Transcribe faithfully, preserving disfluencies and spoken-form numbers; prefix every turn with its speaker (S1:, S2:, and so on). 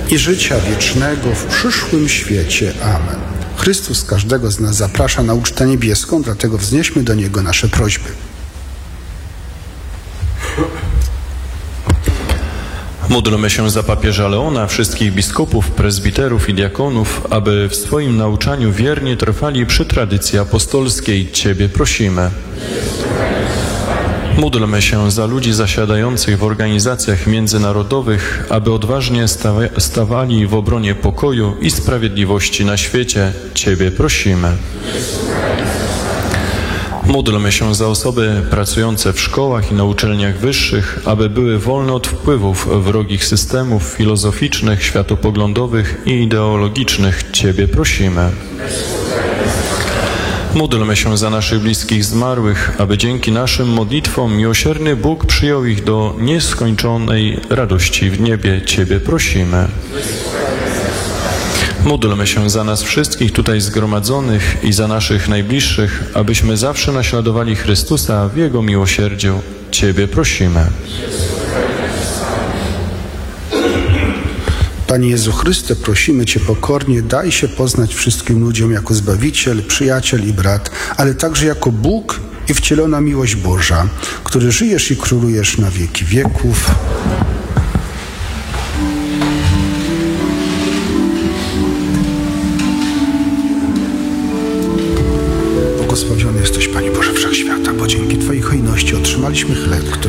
S1: i życia wiecznego w przyszłym świecie. Amen. Chrystus każdego z nas zaprasza na ucztę niebieską, dlatego wznieśmy do Niego nasze prośby.
S2: Módlmy się za papieża Leona, wszystkich biskupów, prezbiterów i diakonów, aby w swoim nauczaniu wiernie trwali przy tradycji apostolskiej. Ciebie prosimy. Módlmy się za ludzi zasiadających w organizacjach międzynarodowych, aby odważnie stawa- stawali w obronie pokoju i sprawiedliwości na świecie. Ciebie prosimy. Módlmy się za osoby pracujące w szkołach i na uczelniach wyższych, aby były wolne od wpływów wrogich systemów filozoficznych, światopoglądowych i ideologicznych. Ciebie prosimy. Módlmy się za naszych bliskich zmarłych, aby dzięki naszym modlitwom miłosierny Bóg przyjął ich do nieskończonej radości w niebie. Ciebie prosimy. Módlmy się za nas wszystkich tutaj zgromadzonych i za naszych najbliższych, abyśmy zawsze naśladowali Chrystusa w Jego miłosierdziu. Ciebie prosimy.
S1: Panie Jezu Chryste, prosimy Cię pokornie, daj się poznać wszystkim ludziom jako Zbawiciel, Przyjaciel i Brat, ale także jako Bóg i wcielona miłość Boża, który żyjesz i królujesz na wieki wieków. Błogosławiony jesteś, Panie Boże Wszechświata, bo dzięki Twojej hojności otrzymaliśmy chleb, który